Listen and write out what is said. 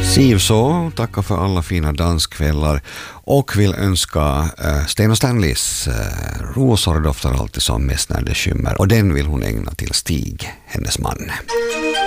Siv så tackar för alla fina danskvällar och vill önska Sten och Stanleys Rosor doftar alltid som mest när det skymmer, och den vill hon ägna till Stig, hennes man.